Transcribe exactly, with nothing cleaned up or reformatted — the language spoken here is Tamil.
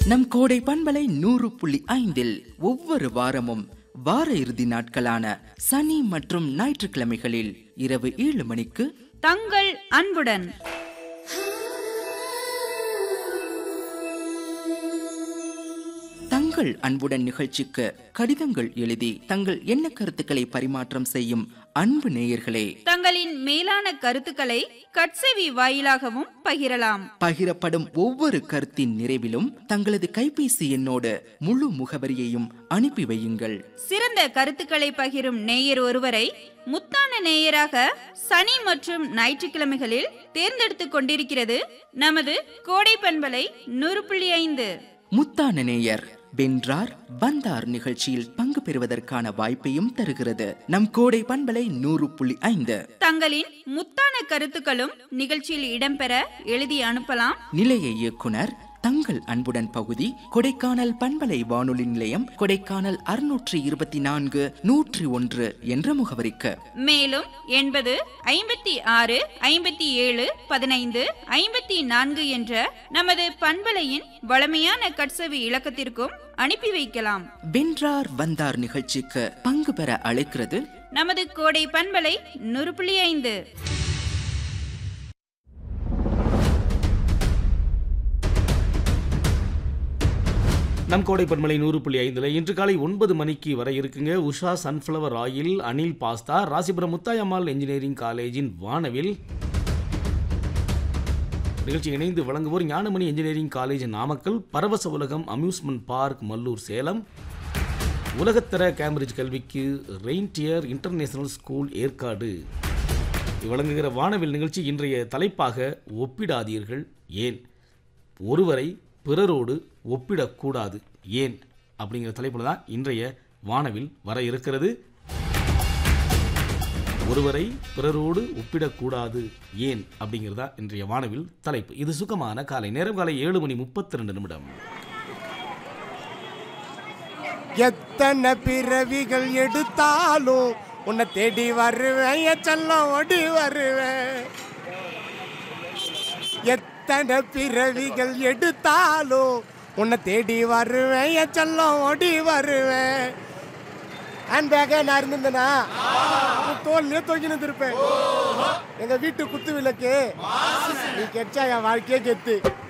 நம் கோடை பண்பலை நூறு புள்ளி ஐந்தில் ஒவ்வொரு வாரமும் வார இறுதி நாட்களான சனி மற்றும் ஞாயிற்றுக்கிழமைகளில் இரவு ஏழு மணிக்கு தங்கள் அன்புடன் தங்கள் அன்புடன் நிகழ்ச்சிக்கு கடிதங்கள் எழுதி தங்கள் எண்ண கருத்துக்களை பரிமாற்றம் செய்யும் அன்பு நேயர்களே, தங்களின் மேலான கருத்துக்களை கட்செவி வாயிலாகவும் பகிரலாம். பகிரப்படும் ஒவ்வொரு கருத்தின் நிறைவிலும் தங்களது கைபேசி எண்ணோடு முழு முகவரியையும் அனுப்பி வையுங்கள். சிறந்த கருத்துக்களை பகிரும் நேயர் ஒருவரை முத்தான நேயராக சனி மற்றும் ஞாயிற்றுக்கிழமைகளில் தேர்ந்தெடுத்துக் கொண்டிருக்கிறது நமது கோடை பண்பலை நூறு புள்ளி ஐந்து. முத்தான நேயர் வென்றார் வந்தார் நிகழ்ச்சியில் பங்கு பெறுவதற்கான வாய்ப்பையும் தருகிறது நம் கோடை பண்பலை நூறு புள்ளி ஐந்து. தங்களின் முத்தான கருத்துக்களும் நிகழ்ச்சியில் இடம்பெற எழுதி அனுப்பலாம். நிலைய இயக்குனர் தங்கள் அன்புடன் பகுதி, கொடைக்கானல் பண்பலை வானொலி நிலையம், கொடைக்கானல் அறுநூற்றி இருபத்தி நான்கு நூற்றி ஒன்று என்ற முகவரிக்கு. மேலும் எண்பது ஐம்பத்தி ஆறு ஐம்பத்தி ஏழு பதினைந்து ஐம்பத்தி நான்கு என்ற நமது பண்பலையின் வளமையான கட்செவி இலக்கத்திற்கும் அனுப்பி வைக்கலாம். வென்றார் வந்தார் நிகழ்ச்சிக்கு பங்கு பெற அழைக்கிறது நமது கோடை பண்பலை நூறு புள்ளி ஐந்து. நம் கோடை பண்பலை நூறு புள்ளி ஐந்துல இன்று காலை ஒன்பது மணிக்கு வர இருக்குங்க Usha sunflower oil, Anil pasta, Rasipuram Muthayammal engineering காலேஜின் வானவில் நிகழ்ச்சி இணைந்து வழங்குவோர் ஞானமணி என்ஜினியரிங் காலேஜ் நாமக்கல், பரவச உலகம் அம்யூஸ்மெண்ட் பார்க் மல்லூர் சேலம், உலகத்தர கேம்பிரிட்ஜ் கல்விக்கு ரெயின்டியர் இன்டர்நேஷனல் ஸ்கூல் ஏற்காடு வழங்குகிற வானவில் நிகழ்ச்சி. இன்றைய தலைப்பாக ஒப்பிடாதீர்கள் ஏன், ஒருவரை பிறரோடு ஒப்பிடக்கூடாது ஏன் அப்படிங்கிற தலைப்புல தான் இன்றைய வானவில் வர இருக்கிறது. ஒருவரை பிறரோடு ஒப்பிடக்கூடாது ஏன் அப்படிங்கிறதா இன்றைய வானவில் தலைப்பு. இது சுகமான காலை நேரம், காலை ஏழு மணி முப்பத்தி ரெண்டு நிமிடம். எத்தனை பிறவிகள் எடுத்தாலும் உன்னை தேடி வருவேன், எச்செல்லாம் ஓடி வருவேன். எத்தனை பிறவிகள் எடுத்தாலும் உன்னை தேடி வருவேன், எச்செல்லாம் ஓடி வருவேன். ஹேண்ட் பேக்கை நான் இருந்திருந்தேனா தோல்லையே தொங்கினு இருப்பேன். எங்க வீட்டு குத்து விளக்கு நீ கெச்சா என் வாழ்க்கையே கெத்து.